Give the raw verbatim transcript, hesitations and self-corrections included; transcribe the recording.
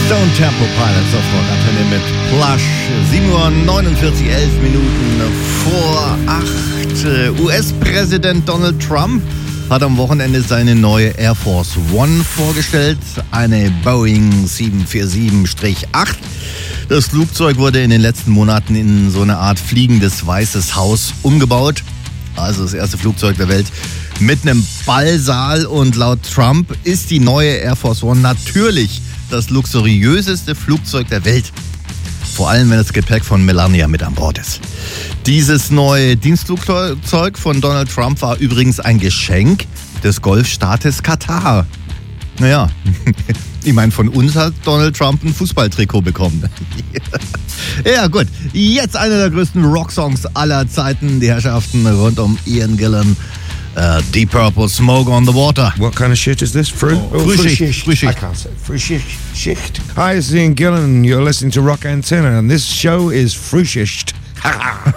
Stone Temple Pilots auf Rockantenne mit Plush. sieben Uhr neunundvierzig, elf Minuten vor acht. U S-Präsident Donald Trump hat am Wochenende seine neue Air Force One vorgestellt. Eine Boeing sieben vier sieben acht. Das Flugzeug wurde in den letzten Monaten in so eine Art fliegendes Weißes Haus umgebaut. Also das erste Flugzeug der Welt mit einem Ballsaal. Und laut Trump ist die neue Air Force One natürlich das luxuriöseste Flugzeug der Welt. Vor allem, wenn das Gepäck von Melania mit an Bord ist. Dieses neue Dienstflugzeug von Donald Trump war übrigens ein Geschenk des Golfstaates Katar. Naja, ich meine, von uns hat Donald Trump ein Fußballtrikot bekommen. Ja gut, jetzt einer der größten Rocksongs aller Zeiten. Die Herrschaften rund um Ian Gillan. Uh, Deep Purple, Smoke on the Water. What kind of shit is this? Früh? Oh, Frühschicht. Frühschicht. I can't say Frühschicht. Hi, it's Ian Gillan. You're listening to Rock Antenna, and this show is Frühschicht.